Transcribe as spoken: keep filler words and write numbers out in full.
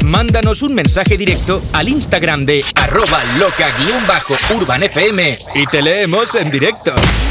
Mándanos un mensaje directo al Instagram de arroba loca-urbanfm y te leemos en directo.